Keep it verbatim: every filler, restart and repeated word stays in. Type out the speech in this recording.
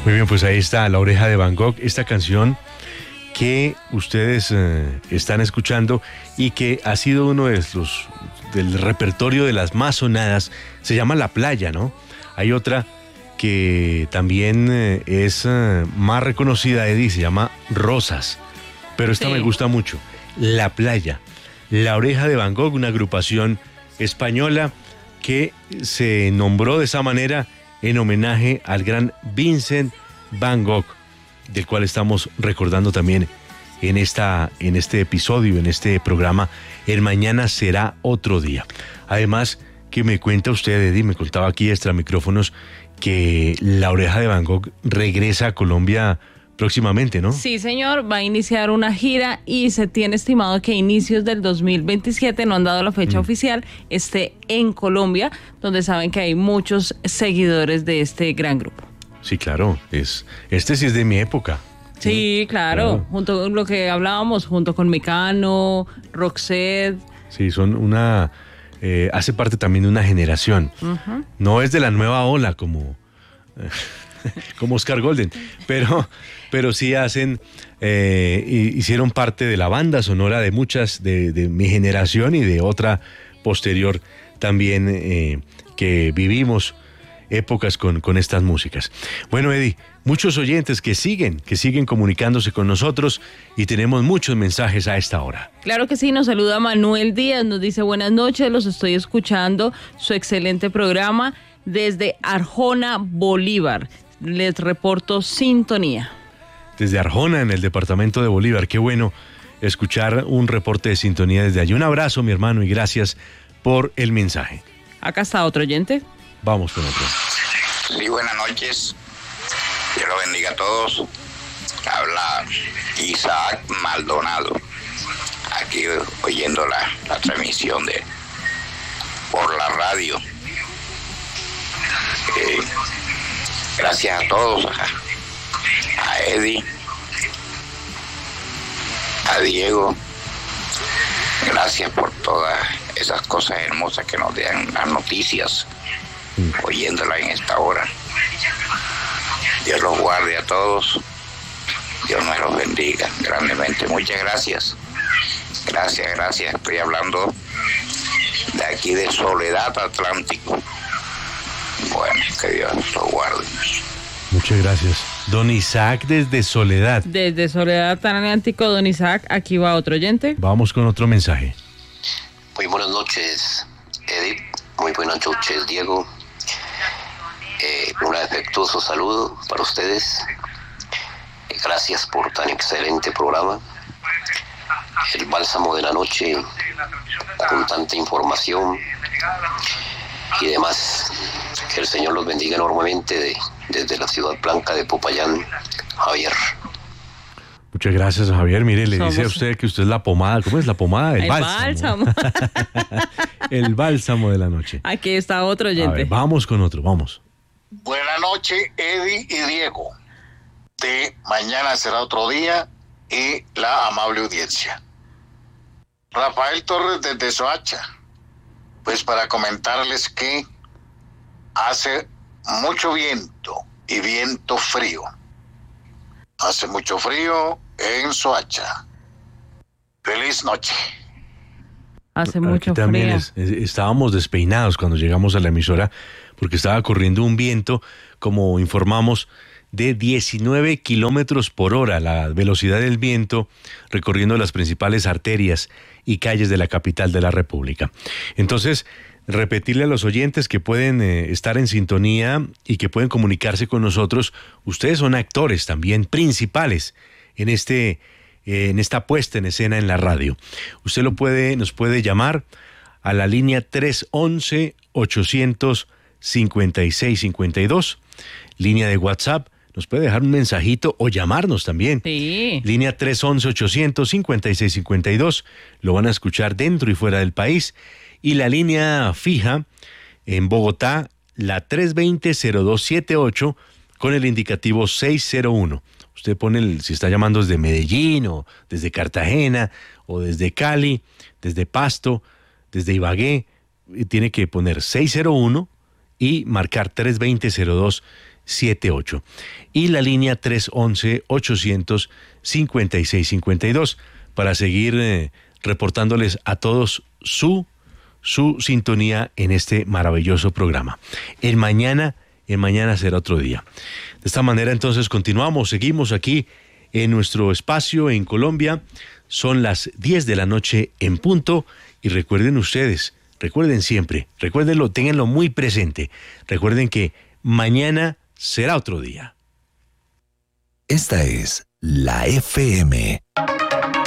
Muy bien, pues ahí está La Oreja de Van Gogh, esta canción que ustedes eh, están escuchando y que ha sido uno de los del repertorio de las más sonadas. Se llama La Playa, ¿no? Hay otra que también eh, es eh, más reconocida, Eddie, se llama Rosas, pero esta sí me gusta mucho, La Playa. La Oreja de Van Gogh, una agrupación española que se nombró de esa manera en homenaje al gran Vincent Van Gogh, del cual estamos recordando también en, esta, en este episodio, en este programa, El Mañana Será Otro Día. Además, que me cuenta usted, Eddie, me contaba aquí extra micrófonos, que La Oreja de Van Gogh regresa a Colombia próximamente, ¿no? Sí, señor, va a iniciar una gira y se tiene estimado que a inicios del dos mil veintisiete, no han dado la fecha mm. oficial, esté en Colombia, donde saben que hay muchos seguidores de este gran grupo. Sí, claro, es, este sí es de mi época. Sí, claro, claro. Junto con lo que hablábamos, junto con Mecano, Roxette. Sí, son una, eh, hace parte también de una generación. Uh-huh. No es de la nueva ola como, eh, como Oscar Golden, pero, pero sí hacen, eh, hicieron parte de la banda sonora de muchas de, de mi generación y de otra posterior también eh, que vivimos épocas con, con estas músicas. Bueno, Eddie, muchos oyentes que siguen, que siguen comunicándose con nosotros y tenemos muchos mensajes a esta hora. Claro que sí, nos saluda Manuel Díaz, nos dice buenas noches, los estoy escuchando, su excelente programa desde Arjona, Bolívar. Les reporto sintonía. Desde Arjona, en el departamento de Bolívar, qué bueno escuchar un reporte de sintonía desde allí. Un abrazo, mi hermano, y gracias por el mensaje. Acá está otro oyente. Vamos con otro. Sí, buenas noches. Dios lo bendiga a todos. Habla Isaac Maldonado. Aquí oyendo la, la transmisión de por la radio. Eh, gracias a todos, a, a Eddie, a Diego. Gracias por todas esas cosas hermosas que nos dan las noticias. Oyéndola en esta hora. Dios los guarde a todos. Dios nos los bendiga grandemente. Muchas gracias. Gracias, gracias. Estoy hablando de aquí de Soledad Atlántico. Bueno, que Dios los guarde. Muchas gracias. Don Isaac desde Soledad. Desde Soledad Atlántico, don Isaac. Aquí va otro oyente. Vamos con otro mensaje. Muy buenas noches, Edith. Muy buenas noches, Diego. Eh, un afectuoso saludo para ustedes. Eh, gracias por tan excelente programa. El bálsamo de la noche, con tanta información y demás. Que el Señor los bendiga enormemente de, desde la ciudad blanca de Popayán, Javier. Muchas gracias, Javier. Mire, le Somos... dice a usted que usted es la pomada. ¿Cómo es la pomada? El, el bálsamo. bálsamo. El bálsamo de la noche. Aquí está otro oyente. A ver, vamos con otro, vamos. Buenas noches, Eddie y Diego. De Mañana Será Otro Día y la amable audiencia. Rafael Torres desde Soacha. Pues para comentarles que hace mucho viento y viento frío. Hace mucho frío en Soacha. Feliz noche. Hace mucho Aquí también frío. Es, es, estábamos despeinados cuando llegamos a la emisora porque estaba corriendo un viento, como informamos, de diecinueve kilómetros por hora, la velocidad del viento recorriendo las principales arterias y calles de la capital de la República. Entonces, repetirle a los oyentes que pueden eh, estar en sintonía y que pueden comunicarse con nosotros. Ustedes son actores también principales en este eh, en esta puesta en escena en la radio. Usted lo puede nos puede llamar a la línea tres once, ochocientos cincuenta y seis cincuenta y dos, línea de WhatsApp. Nos puede dejar un mensajito o llamarnos también. Sí. Línea tres once, ochocientos cincuenta y seis cincuenta y dos. Lo van a escuchar dentro y fuera del país. Y la línea fija en Bogotá, la tres veinte, cero dos setenta y ocho, con el indicativo seis cero uno. Usted pone, el, si está llamando desde Medellín, o desde Cartagena, o desde Cali, desde Pasto, desde Ibagué, tiene que poner seis cero uno y marcar tres veinte, cero dos siete ocho. Y la línea tres once, ochocientos cincuenta y seis cincuenta y dos para seguir eh, reportándoles a todos su, su sintonía en este maravilloso programa. El mañana, el mañana será otro día. De esta manera entonces continuamos, seguimos aquí en nuestro espacio en Colombia. Son las diez de la noche en punto y recuerden ustedes, recuerden siempre, recuérdenlo, ténganlo muy presente. Recuerden que mañana será otro día. Esta es la F M.